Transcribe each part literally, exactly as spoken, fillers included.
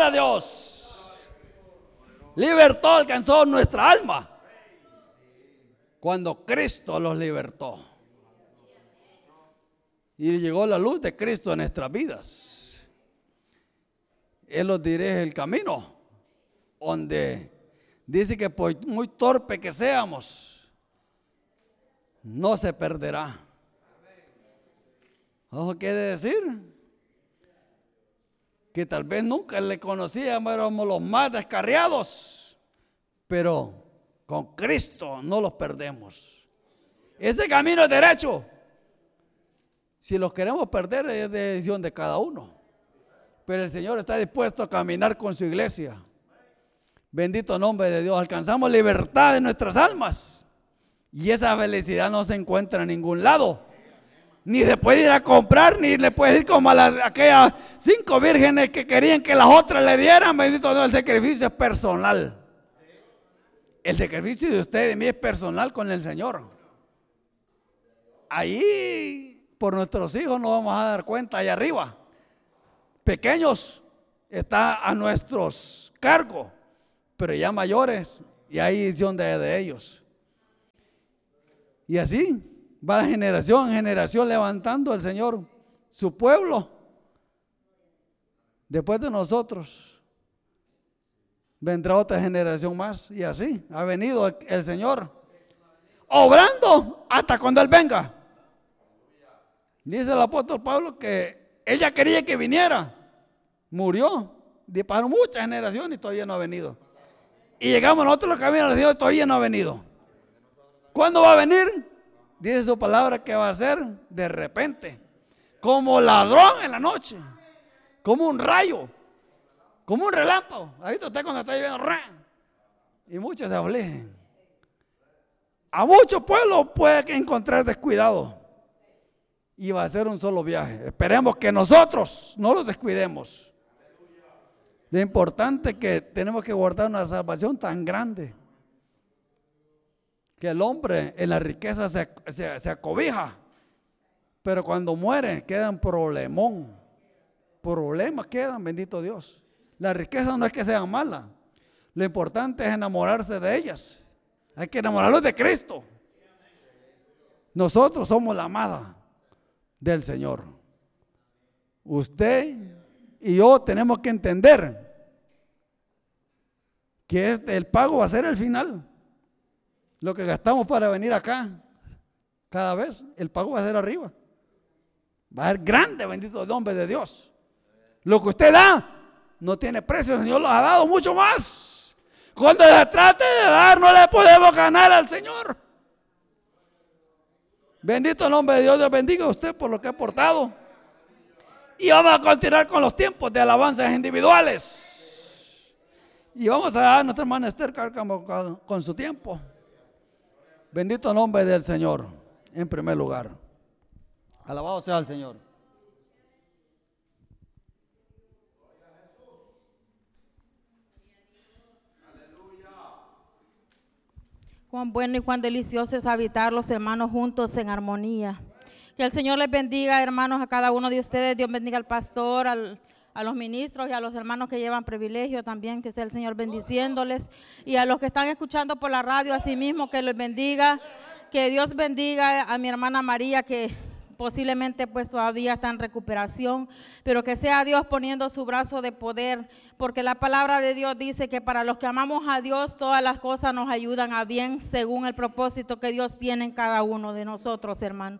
Gloria a Dios. Libertad alcanzó nuestra alma cuando Cristo los libertó. Y llegó la luz de Cristo en nuestras vidas. Él nos dirige el camino donde dice que por muy torpe que seamos, no se perderá. Eso quiere decir que tal vez nunca le conocíamos, éramos los más descarriados, pero con Cristo no los perdemos. Ese camino es derecho. Si los queremos perder es decisión de cada uno, pero el Señor está dispuesto a caminar con su iglesia. Bendito nombre de Dios. Alcanzamos libertad en nuestras almas y esa felicidad no se encuentra en ningún lado. Ni se puede ir a comprar, ni le puede ir como a las, aquellas cinco vírgenes que querían que las otras le dieran. Bendito Dios, el sacrificio es personal. El sacrificio de usted y de mí es personal con el Señor. Ahí, por nuestros hijos, nos vamos a dar cuenta allá arriba. Pequeños, está a nuestros cargos, pero ya mayores, y hay decisión de, de ellos. Y así va de generación en generación levantando el Señor su pueblo. Después de nosotros vendrá otra generación más, y así ha venido el, el Señor obrando hasta cuando Él venga. Dice el apóstol Pablo que ella quería que viniera, murió, disparó muchas generaciones y todavía no ha venido. Y llegamos nosotros los caminos de Dios, todavía no ha venido. ¿Cuándo va a venir? Dice su palabra que va a ser de repente, como ladrón en la noche, como un rayo, como un relámpago. ¿Ha visto usted cuando está lloviendo? Y muchos se afligen. A muchos pueblos puede encontrar descuidado y va a ser un solo viaje. Esperemos que nosotros no los descuidemos. Lo importante es que tenemos que guardar una salvación tan grande que el hombre en la riqueza se, se, se acobija, pero cuando muere quedan problemón. Problemas quedan, bendito Dios. La riqueza no es que sean malas. Lo importante es enamorarse de ellas. Hay que enamorarlos de Cristo. Nosotros somos la amada del Señor. Usted y yo tenemos que entender que este, el pago va a ser el final. Lo que gastamos para venir acá, cada vez, el pago va a ser arriba. Va a ser grande, bendito el nombre de Dios. Lo que usted da no tiene precio, el Señor lo ha dado mucho más. Cuando se trate de dar, no le podemos ganar al Señor. Bendito el nombre de Dios, Dios bendiga a usted por lo que ha aportado. Y vamos a continuar con los tiempos de alabanzas individuales. Y vamos a dar a nuestra hermana Esther con, con su tiempo. Bendito el nombre del Señor, en primer lugar. Alabado sea el Señor. Cuán bueno y cuán delicioso es habitar los hermanos juntos en armonía. Que el Señor les bendiga, hermanos, a cada uno de ustedes. Dios bendiga al pastor, al, a los ministros y a los hermanos que llevan privilegio también. Que sea el Señor bendiciéndoles. Y a los que están escuchando por la radio, asimismo, que les bendiga. Que Dios bendiga a mi hermana María, que posiblemente pues todavía está en recuperación, pero que sea Dios poniendo su brazo de poder, porque la palabra de Dios dice que para los que amamos a Dios todas las cosas nos ayudan a bien según el propósito que Dios tiene en cada uno de nosotros, hermano.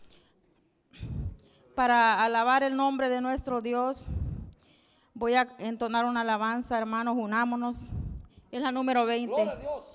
Para alabar el nombre de nuestro Dios, voy a entonar una alabanza, hermanos, unámonos. Es la número veinte.